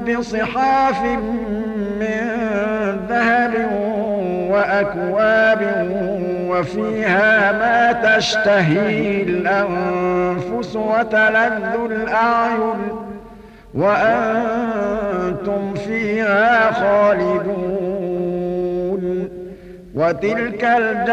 بصحاف من ذهب وأكواب وفيها ما تشتهي الأنفس وتلذ الأعين وأنتم فيها خالدون وتلك